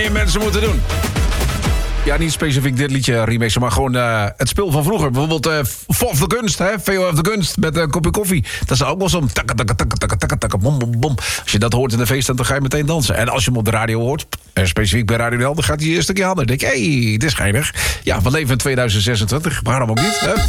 mensen moeten doen. Ja, niet specifiek dit liedje remixen, maar gewoon het spul van vroeger. Bijvoorbeeld VOF de Kunst, hè? VOF de Kunst met een kopje koffie. Dat is ook wel zo'n takka, takka, takka, takka, takka, takka, bom, bom, bom. Als je dat hoort in de feest, dan ga je meteen dansen. En als je hem op de radio hoort, specifiek bij Radio Helden, gaat hij een stukje harder. Dan denk je, hey, dit is geinig. Ja, we leven in 2026, waarom ook niet, hè?